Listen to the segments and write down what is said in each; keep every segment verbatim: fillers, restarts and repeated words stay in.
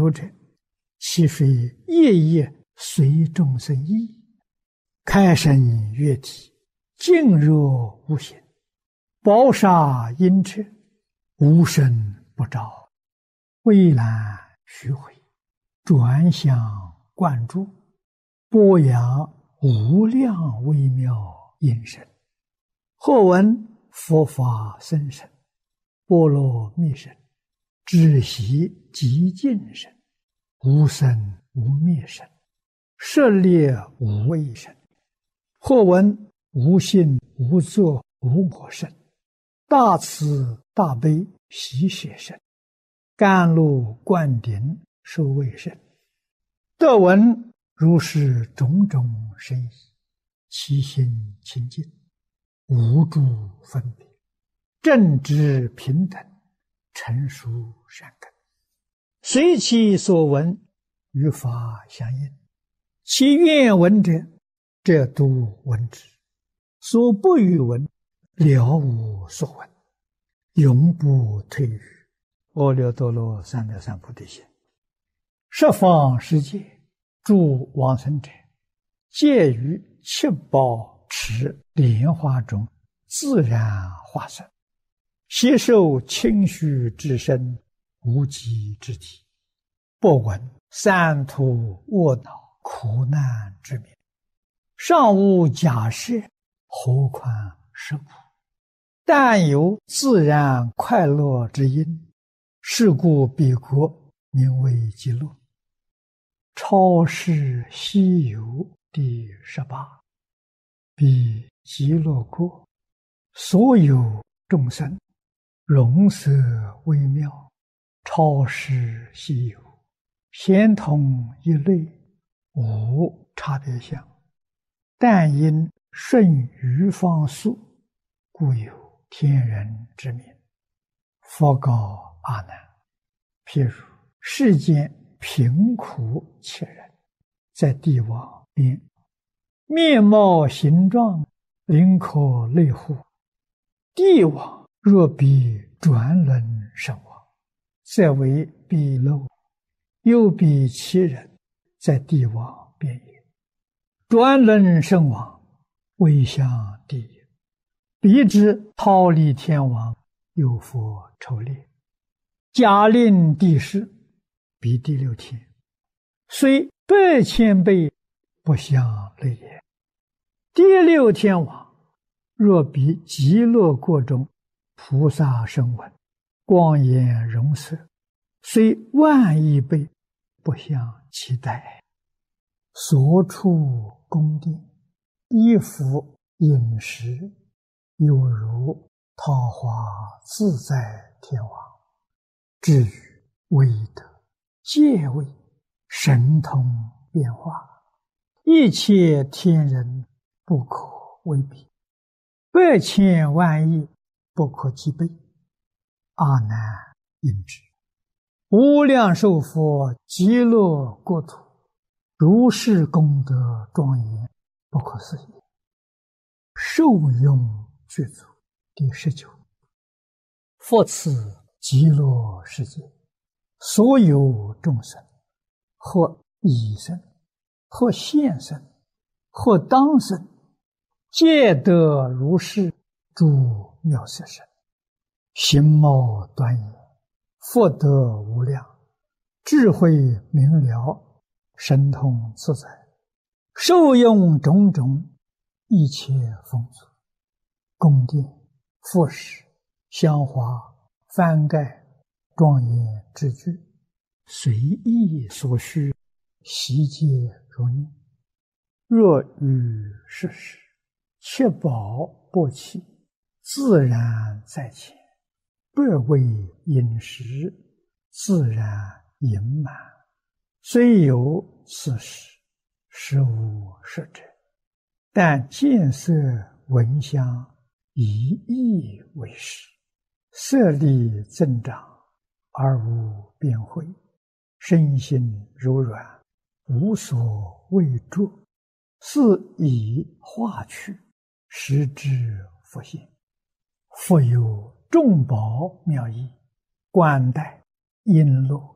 有者，其非夜夜随众生意，开身悦体，静若无形，宝刹阴彻，无声不照，蔚蓝虚回，转向贯注，播扬无量微妙音声。或闻佛法甚深，波罗蜜声，知悉极尽声，无生无灭声，舍猎无畏声。或闻无信无作无我声，大慈大悲喜舍声，甘露灌顶受卫声。得闻如是种种深意，其心清净，无诸分别，正直平等，成熟善根，随其所闻，与法相应。其愿闻者，则都闻之；所不欲闻，了无所闻，永不退于阿耨多罗三藐三菩提心。十方世界诸往生者，皆于七宝池莲花中自然化身，悉受清虚之身，无极之体，不闻三途卧恼苦难之名，尚无假设，何况是苦？但有自然快乐之因，是故彼国名为极乐。超世西游第十八。彼极乐国，所有众生容色微妙，超世西游，咸同一类，无差别相。但因顺于方速，故有天人之名。佛告阿难：譬如世间贫苦切人，在帝王边，面貌形状，灵可类乎？帝王若比转轮圣王，则为鄙陋；又比其人，在帝王边也。转轮圣王，位向地也。彼之忉利天王，有佛筹列，假令地势，彼第六天，虽百千倍，不相类也。第六天王，若比极乐国中菩萨声闻，光颜容色，虽万亿倍，不相期待。所处宫殿，衣服饮食，有如桃花自在天王。至于威德、戒位、神通变化，一切天人不可为比，百千万亿不可计备。阿难应知，无量寿佛极乐国土，如是功德庄严，不可思议。受用具足第十九。佛此极乐世界，所有众生，或已生，或现生，或当生，皆得如是诸妙色身，形貌端严，福德无量，智慧明了，神通自在，受用种种一切丰足，宫殿、服饰、香花、幡盖、庄严之具，随意所需，悉皆如念。若于世时，七宝钵器，自然在前，百味饮食，自然盈满。虽有此时，实无实者，但见色闻香，以意为食，色力增长，而无变慧，身心柔软，无所畏著，是以化去，实之佛性。复有众宝妙意，冠带璎珞，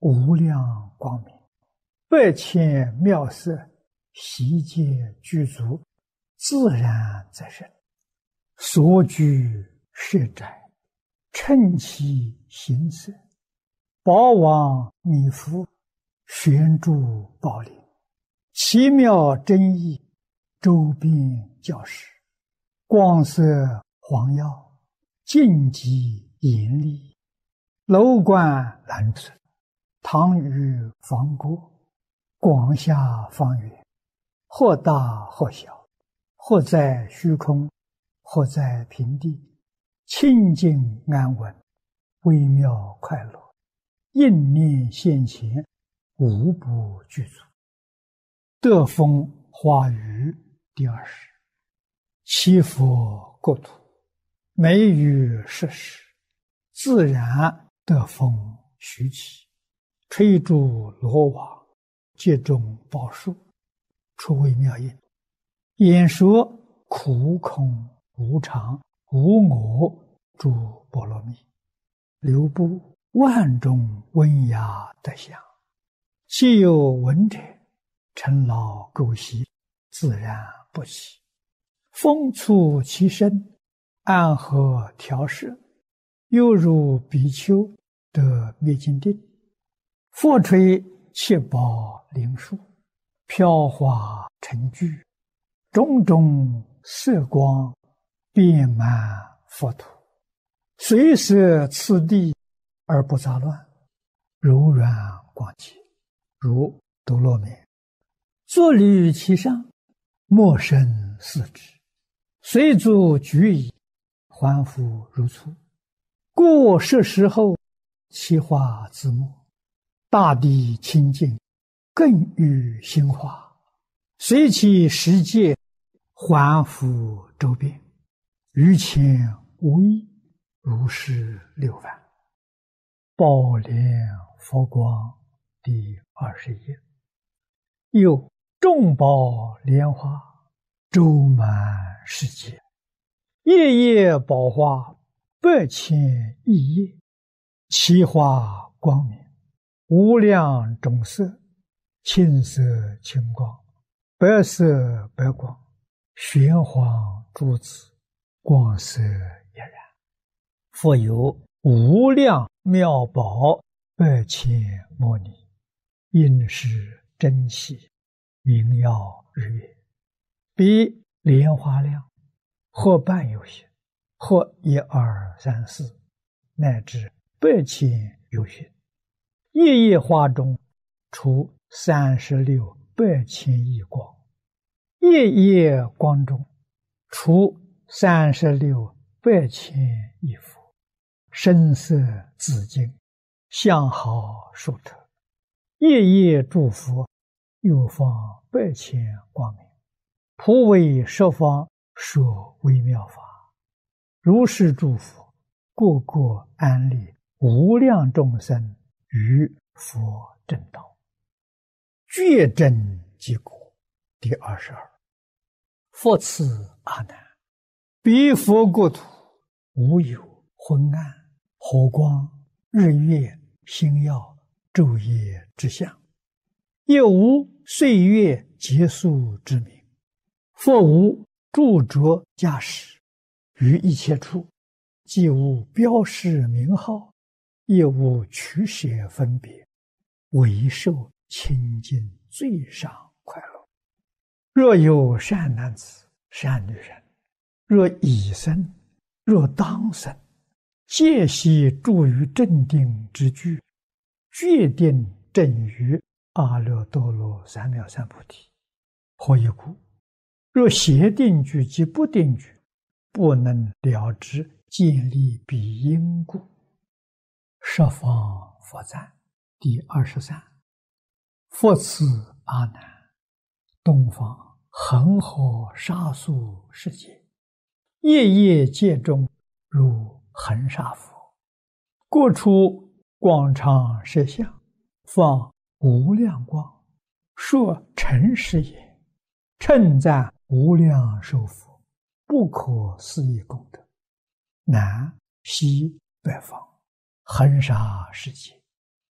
无量光明，百千妙色，悉皆具足，自然在身。所居舍宅，称其形色，宝王弥覆，悬诸宝林，奇妙真意，周遍教室，光色黄耀，净极严厉，楼观蓝存，堂宇方过，广厦方圆，或大或小，或在虚空，或在平地，清净安稳，微妙快乐，应念现前，无不具足。德风华语第二十。七佛国土，美于设施，自然德风徐起，吹诸罗网，皆种宝树，出微妙音，演说苦空无常无我诸波罗蜜，流布万种温雅德相，其有闻者，尘劳垢习，自然不起。风促其身，安和调摄，犹如比丘得灭尽定。佛吹七宝灵树，飘华成聚，种种色光，遍满佛土，随摄次第而不杂乱，柔软广洁，如斗罗面。坐履其上，莫生四肢，随足举矣，还复如初。故是时候，其化自没，大地清净，更与心化，随其世界，还复周遍，于前无异，如是六番。宝莲佛光第二十页。又众宝莲花，周满世界，夜夜宝花，百千亿叶，其花光明，无量种色，青色青光，白色白光，玄黄珠子，光色俨然。复有无量妙宝，百千摩尼，应是珍奇，明耀日月，比莲花量，或半有些，或一二三四，乃至百千有许。夜夜花中，出三十六百千亿光；夜夜光中，出三十六百千亿佛。声色自净，相好殊特。夜夜诸佛，又放百千光明，普为十方说微妙法。如是诸佛，个个安立无量众生于佛正道，觉真即果。第二十二。复次阿难，彼佛国土，无有昏暗、火光、日月、星耀、昼夜之相，也无岁月结束之名。复无著着驾驶，于一切处，既无标示名号，也无取舍分别，唯受清净最上快乐。若有善男子、善女人，若已生，若当生，皆悉住于正定之具，决定正于阿耨多罗三藐三菩提。何以故？若邪定具及不定具，不能了知建立彼因故。十方佛赞第二十三。复次阿难，东方恒河沙数世界，夜夜界中如恒沙佛，各处广长舌相，放无量光，说诚实也，称赞无量寿佛，不可思议功德。南西北方恒沙世界，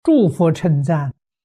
诸佛称赞